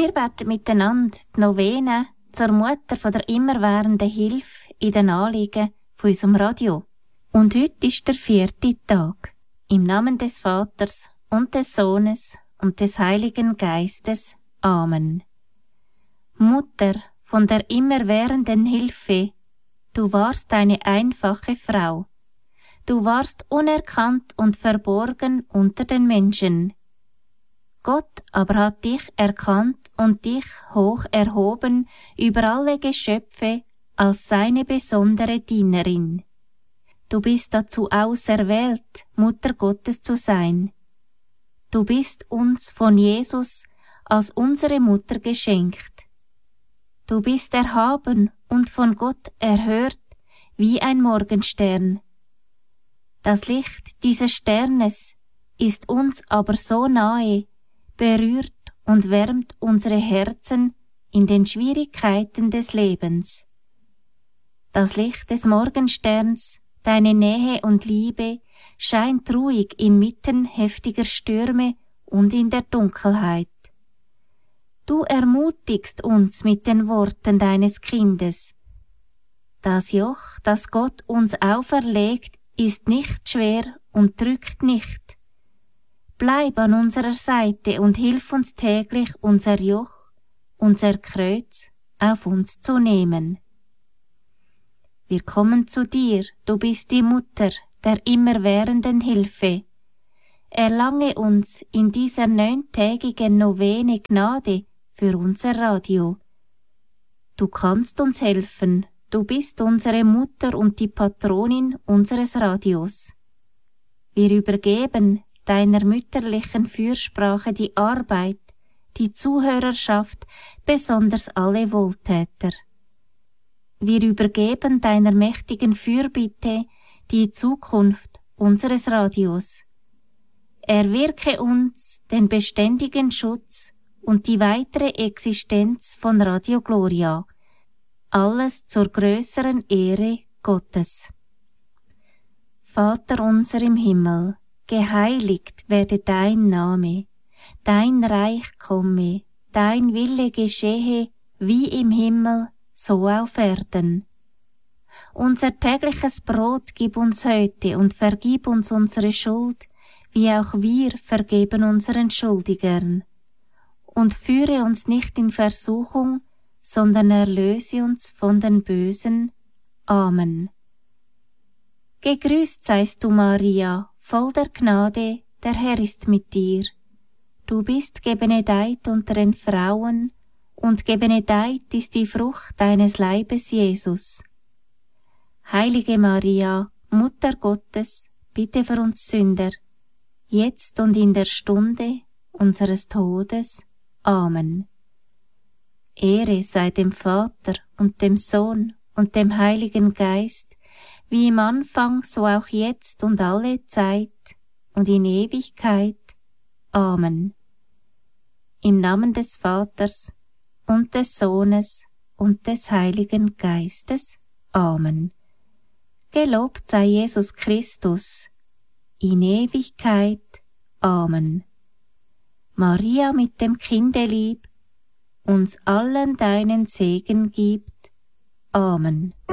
Wir beten miteinander die Novene zur Mutter von der immerwährenden Hilfe in den Anliegen von unserem Radio. Und heute ist der 4. Tag. Im Namen des Vaters und des Sohnes und des Heiligen Geistes. Amen. Mutter von der immerwährenden Hilfe, du warst eine einfache Frau. Du warst unerkannt und verborgen unter den Menschen. Gott aber hat dich erkannt und dich hoch erhoben über alle Geschöpfe als seine besondere Dienerin. Du bist dazu auserwählt, Mutter Gottes zu sein. Du bist uns von Jesus als unsere Mutter geschenkt. Du bist erhaben und von Gott erhört wie ein Morgenstern. Das Licht dieses Sternes ist uns aber so nahe, berührt und wärmt unsere Herzen in den Schwierigkeiten des Lebens. Das Licht des Morgensterns, deine Nähe und Liebe, scheint ruhig inmitten heftiger Stürme und in der Dunkelheit. Du ermutigst uns mit den Worten deines Kindes. Das Joch, das Gott uns auferlegt, ist nicht schwer und drückt nicht. Bleib an unserer Seite und hilf uns täglich, unser Joch, unser Kreuz auf uns zu nehmen. Wir kommen zu dir, du bist die Mutter der immerwährenden Hilfe. Erlange uns in dieser 9-tägigen Novene Gnade für unser Radio. Du kannst uns helfen, du bist unsere Mutter und die Patronin unseres Radios. Wir übergeben deiner mütterlichen Fürsprache die Arbeit, die Zuhörerschaft, besonders alle Wohltäter. Wir übergeben deiner mächtigen Fürbitte die Zukunft unseres Radios. Erwirke uns den beständigen Schutz und die weitere Existenz von Radio Gloria, alles zur größeren Ehre Gottes. Vater unser im Himmel, geheiligt werde dein Name, dein Reich komme, dein Wille geschehe, wie im Himmel, so auf Erden. Unser tägliches Brot gib uns heute und vergib uns unsere Schuld, wie auch wir vergeben unseren Schuldigern. Und führe uns nicht in Versuchung, sondern erlöse uns von den Bösen. Amen. Gegrüßt seist du, Maria, voll der Gnade, der Herr ist mit dir. Du bist gebenedeit unter den Frauen, und gebenedeit ist die Frucht deines Leibes, Jesus. Heilige Maria, Mutter Gottes, bitte für uns Sünder, jetzt und in der Stunde unseres Todes. Amen. Ehre sei dem Vater und dem Sohn und dem Heiligen Geist, wie im Anfang, so auch jetzt und alle Zeit und in Ewigkeit. Amen. Im Namen des Vaters und des Sohnes und des Heiligen Geistes. Amen. Gelobt sei Jesus Christus, in Ewigkeit. Amen. Maria mit dem Kindelieb, uns allen deinen Segen gibt. Amen.